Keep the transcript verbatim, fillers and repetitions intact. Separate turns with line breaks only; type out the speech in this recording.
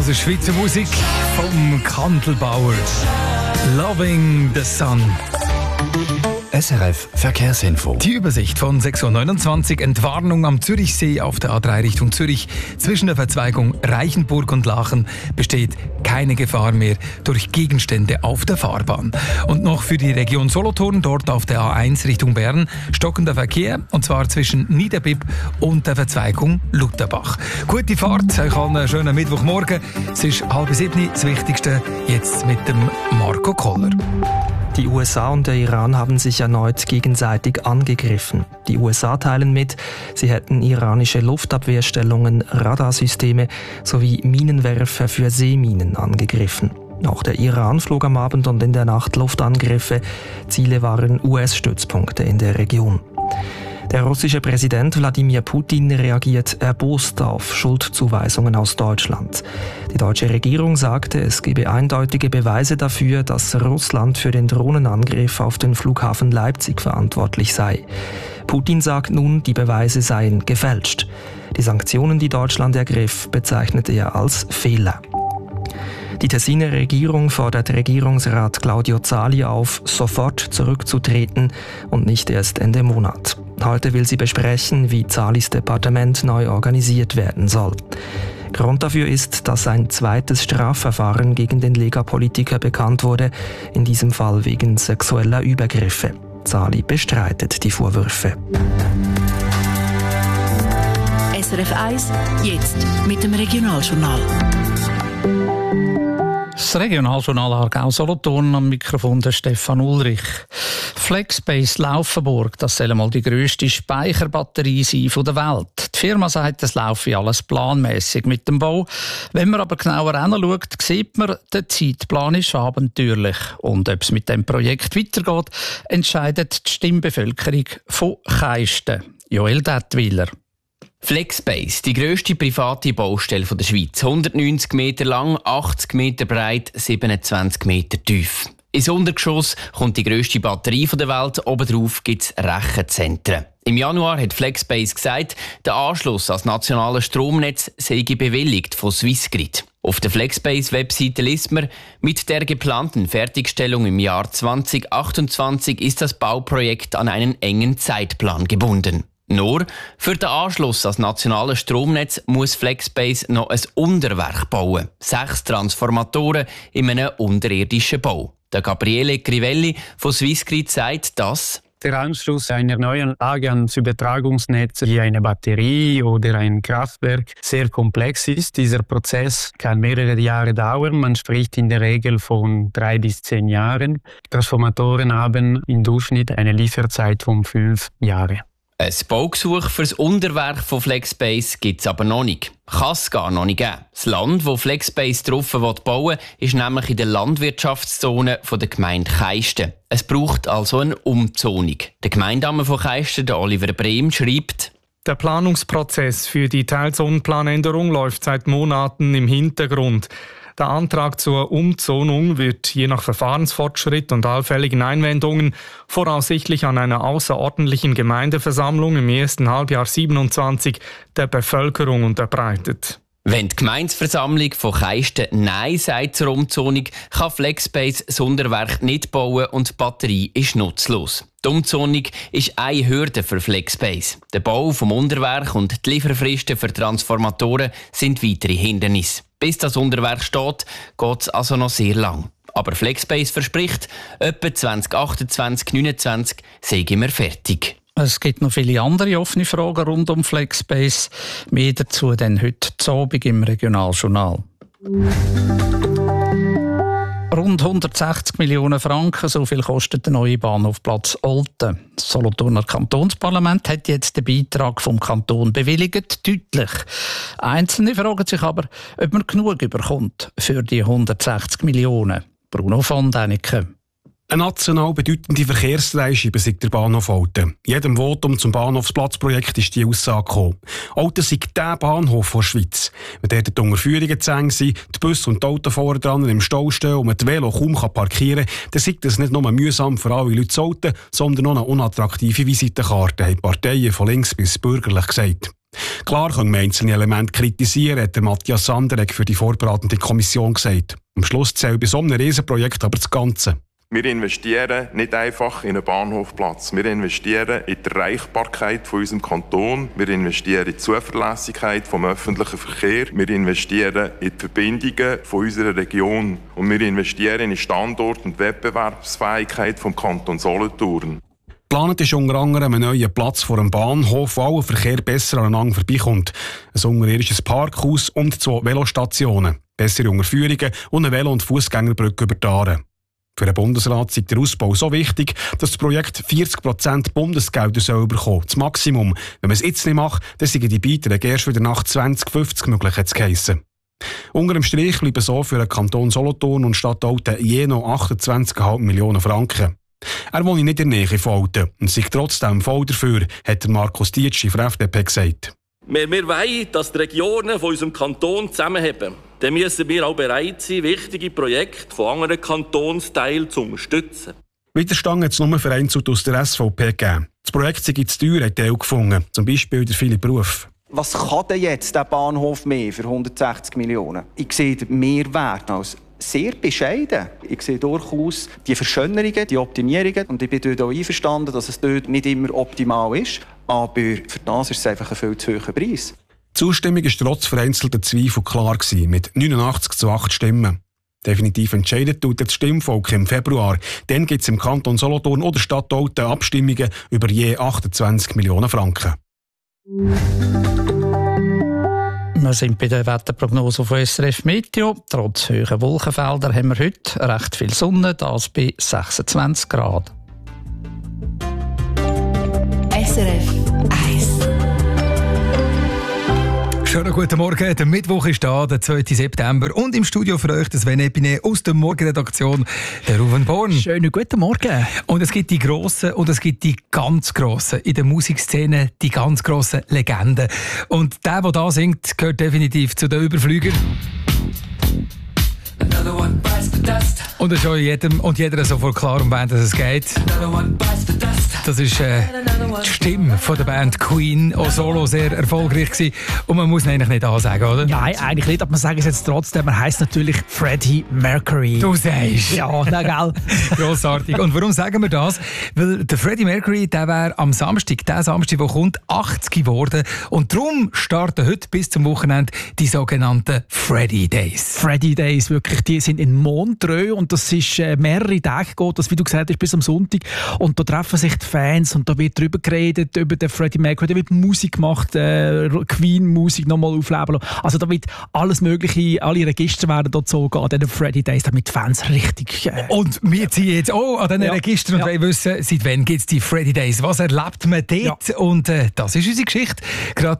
Das ist Schweizer Musik vom Kandelbauer. Loving the Sun.
S R F Verkehrsinfo.
Die Übersicht von sechs Uhr neunundzwanzig. Entwarnung am Zürichsee auf der A drei Richtung Zürich. Zwischen der Verzweigung Reichenburg und Lachen besteht keine Gefahr mehr durch Gegenstände auf der Fahrbahn. Und noch für die Region Solothurn, dort auf der A eins Richtung Bern, stockender Verkehr, und zwar zwischen Niederbipp und der Verzweigung Lutherbach. Gute Fahrt, euch allen einen schönen Mittwochmorgen. Es ist halb sieben, das Wichtigste jetzt mit dem Marco Koller.
Die U S A und der Iran haben sich erneut gegenseitig angegriffen. Die U S A teilen mit, sie hätten iranische Luftabwehrstellungen, Radarsysteme sowie Minenwerfer für Seeminen angegriffen. Auch der Iran flog am Abend und in der Nacht Luftangriffe. Ziele waren U S-Stützpunkte in der Region. Der russische Präsident Wladimir Putin reagiert erbost auf Schuldzuweisungen aus Deutschland. Die deutsche Regierung sagte, es gebe eindeutige Beweise dafür, dass Russland für den Drohnenangriff auf den Flughafen Leipzig verantwortlich sei. Putin sagt nun, die Beweise seien gefälscht. Die Sanktionen, die Deutschland ergriff, bezeichnete er als Fehler. Die Tessiner Regierung fordert Regierungsrat Claudio Zali auf, sofort zurückzutreten und nicht erst Ende Monat. Heute will sie besprechen, wie Zalis Departement neu organisiert werden soll. Grund dafür ist, dass ein zweites Strafverfahren gegen den Lega-Politiker bekannt wurde, in diesem Fall wegen sexueller Übergriffe. Zali bestreitet die Vorwürfe.
S R F eins, jetzt mit dem Regionaljournal.
Das Regionaljournal Aargau-Solothurn, am Mikrofon der Stefan Ulrich. Flexbase Laufenburg, das soll mal die grösste Speicherbatterie sein von der Welt. Die Firma sagt, es laufe alles planmäßig mit dem Bau. Wenn man aber genauer hinschaut, sieht man, der Zeitplan ist abenteuerlich. Und ob es mit dem Projekt weitergeht, entscheidet die Stimmbevölkerung von Keisten. Joel Dettwiler.
Flexbase, die grösste private Baustelle der Schweiz. hundertneunzig Meter lang, achtzig Meter breit, siebenundzwanzig Meter tief. Ins Untergeschoss kommt die grösste Batterie der Welt, obendrauf gibt es Rechenzentren. Im Januar hat Flexbase gesagt, der Anschluss ans nationale Stromnetz sei bewilligt von Swissgrid. Auf der Flexbase-Webseite liest man, mit der geplanten Fertigstellung im Jahr zwanzig achtundzwanzig ist das Bauprojekt an einen engen Zeitplan gebunden. Nur für den Anschluss ans nationale Stromnetz muss Flexbase noch ein Unterwerk bauen. Sechs Transformatoren in einem unterirdischen Bau. Der Gabriele Crivelli von Swissgrid sagt, dass
der Anschluss einer neuen Anlage ans Übertragungsnetz wie eine Batterie oder ein Kraftwerk sehr komplex ist. Dieser Prozess kann mehrere Jahre dauern. Man spricht in der Regel von drei bis zehn Jahren. Transformatoren haben im Durchschnitt eine Lieferzeit von fünf Jahren.
Ein Baugesuch für das Unterwerk von Flexbase gibt es aber noch nicht. Kann es gar noch nicht geben. Das Land, wo Flexbase drauf bauen will, ist nämlich in der Landwirtschaftszone der Gemeinde Keisten. Es braucht also eine Umzonung. Der Gemeindeamt von Keisten, der Oliver Brehm, schreibt:
Der Planungsprozess für die Teilzonenplanänderung läuft seit Monaten im Hintergrund. Der Antrag zur Umzonung wird je nach Verfahrensfortschritt und allfälligen Einwendungen voraussichtlich an einer außerordentlichen Gemeindeversammlung im ersten Halbjahr siebenundzwanzig der Bevölkerung unterbreitet.
Wenn die Gemeindeversammlung von Keisten Nein sagt zur Umzonung, kann Flexbase das Unterwerk nicht bauen und die Batterie ist nutzlos. Die Umzonung ist eine Hürde für Flexbase. Der Bau vom Unterwerk und die Lieferfristen für Transformatoren sind weitere Hindernisse. Bis das Unterwerk steht, geht es also noch sehr lang. Aber Flexbase verspricht, etwa zwanzig achtundzwanzig neunundzwanzig seien wir fertig.
Es gibt noch viele andere offene Fragen rund um Flexbase. Mehr dazu dann heute Abend im Regionaljournal. Rund hundertsechzig Millionen Franken, so viel kostet der neue Bahnhofplatz Olten. Das Solothurner Kantonsparlament hat jetzt den Beitrag vom Kanton bewilligt, deutlich. Einzelne fragen sich aber, ob man genug überkommt für die hundertsechzig Millionen. Bruno von Däniken.
Eine national bedeutende Verkehrsleistung besitzt der Bahnhof Olten. In jedem Votum zum Bahnhofsplatzprojekt ist die Aussage gekommen. Olten sei der Bahnhof der Schweiz. Wenn dort die Unterführungen zu eng sind, die Busse und die Autos dran im Stau stehen und man die Velo kaum parkieren kann, dann sei das nicht nur mühsam für alle Leute zu Olten, sondern auch eine unattraktive Visitenkarte, haben Parteien von links bis bürgerlich gesagt. Klar können wir einzelne Elemente kritisieren, hat der Matthias Sanderegg für die vorbereitende Kommission gesagt. Am Schluss zählt bei so einem Riesenprojekt aber das Ganze.
Wir investieren nicht einfach in einen Bahnhofplatz. Wir investieren in die Erreichbarkeit von unserem Kanton. Wir investieren in die Zuverlässigkeit des öffentlichen Verkehrs. Wir investieren in die Verbindungen von unserer Region. Und wir investieren in die Standort- und Wettbewerbsfähigkeit des Kantons Solothurn.
Geplant ist unter anderem ein neuer Platz vor einem Bahnhof, wo aller Verkehr besser aneinander vorbeikommt. Ein unterirdisches Parkhaus und zwei Velostationen, bessere Unterführungen und eine Velo- und Fußgängerbrücke über die Aare. Für den Bundesrat ist der Ausbau so wichtig, dass das Projekt vierzig Prozent Bundesgelder soll bekommen. Das Maximum. Wenn man es jetzt nicht macht, dann sind die Beiträge erst wieder nach zwanzig fünfzig möglich, hat es geheissen. Unter dem Strich bleiben so für den Kanton Solothurn und Stadt Olten je noch achtundzwanzig Komma fünf Millionen Franken. Er wohne nicht in der Nähe von Olten und sei trotzdem voll dafür, hat Markus Dietschi von der F D P gesagt.
Wir, wir wollen, dass die Regionen von unserem Kanton zusammenhalten. Dann müssen wir auch bereit sein, wichtige Projekte von anderen Kantonsteilen zu unterstützen.
Widerstand hat es nur vereinzelt aus der S V P gegeben. Das Projekt sei zu teuer, hat Teil gefunden. Zum Beispiel der Philipp Ruf.
Was kann denn jetzt der Bahnhof mehr für hundertsechzig Millionen? Ich sehe den Mehrwert als sehr bescheiden. Ich sehe durchaus die Verschönerungen, die Optimierungen. Und ich bin dort auch einverstanden, dass es dort nicht immer optimal ist. Aber für das ist es einfach ein viel zu hoher Preis.
Die Zustimmung war trotz vereinzelter Zweifel klar gewesen, mit neunundachtzig zu acht Stimmen. Definitiv entscheidet tut das Stimmvolk im Februar. Dann gibt es im Kanton Solothurn oder Stadt Olten Abstimmungen über je achtundzwanzig Millionen Franken.
Wir sind bei der Wetterprognose von S R F Meteo. Trotz hoher Wolkenfelder haben wir heute recht viel Sonne, das bei sechsundzwanzig Grad.
S R F eins.
Schönen guten Morgen, der Mittwoch ist da, der zweiten September. Und im Studio für euch das Sven Epine aus der Morgenredaktion, der Ruven Born.
Schönen guten Morgen.
Und es gibt die grossen und es gibt die ganz grossen. In der Musikszene die ganz grossen Legenden. Und der, der da singt, gehört definitiv zu den Überflügern. Und es ist auch jedem und jeder sofort klar, um wen es geht. Das ist äh, die Stimme von der Band Queen, auch solo sehr erfolgreich gewesen. Und man muss ihn eigentlich nicht ansagen, oder?
Nein, eigentlich nicht, aber man sagt es jetzt trotzdem. Er heisst natürlich Freddie Mercury.
Du sagst.
Ja, na gell.
Grossartig. Und warum sagen wir das? Weil der Freddie Mercury, der wäre am Samstag, der Samstag, der kommt, achtzig geworden. Und darum starten heute bis zum Wochenende die sogenannten Freddie Days.
Freddie Days, wirklich, die sind in Montreux und das ist äh, mehrere Tage geht, das, wie du gesagt hast, bis am Sonntag. Und da treffen sich die Fans und da wird darüber geredet, über den Freddie Mercury, da wird Musik gemacht, äh, Queen-Musik nochmal aufleben lassen. Also da wird alles Mögliche, alle Register werden dort gezogen an diesen Freddie Days, damit die Fans richtig... Äh,
und wir ziehen jetzt auch an diesen ja. Registern und ja. wollen wissen, seit wann gibt es die Freddie Days, was erlebt man dort? Ja. Und äh, das ist unsere Geschichte. Gerade